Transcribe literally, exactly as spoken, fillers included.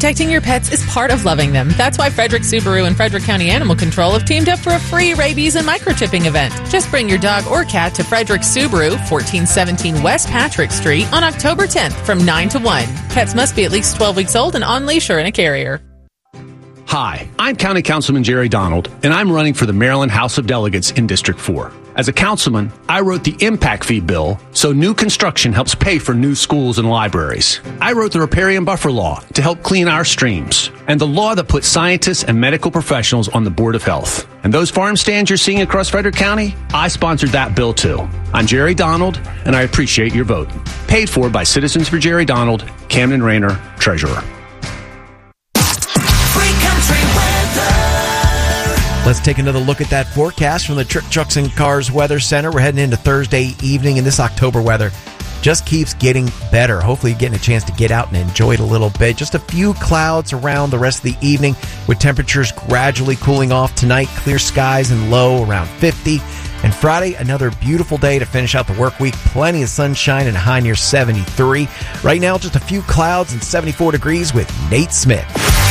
Protecting your pets is part of loving them. That's why Frederick Subaru and Frederick County Animal Control have teamed up for a free rabies and microchipping event. Just bring your dog or cat to Frederick Subaru, fourteen seventeen West Patrick Street on October tenth from nine to one. Pets must be at least twelve weeks old and on leash or in a carrier. Hi, I'm County Councilman Jerry Donald, and I'm running for the Maryland House of Delegates in District four. As a councilman, I wrote the impact fee bill so new construction helps pay for new schools and libraries. I wrote the riparian buffer law to help clean our streams, and the law that puts scientists and medical professionals on the Board of Health. And those farm stands you're seeing across Frederick County, I sponsored that bill too. I'm Jerry Donald, and I appreciate your vote. Paid for by Citizens for Jerry Donald, Camden Rayner, Treasurer. Let's take another look at that forecast from the Trick Trucks and Cars Weather Center. We're heading into Thursday evening, and this October weather just keeps getting better. Hopefully you're getting a chance to get out and enjoy it a little bit. Just a few clouds around the rest of the evening, with temperatures gradually cooling off tonight. Clear skies and low around fifty. And Friday, another beautiful day to finish out the work week. Plenty of sunshine and a high near seventy-three. Right now, just a few clouds and seventy-four degrees with Nate Smith.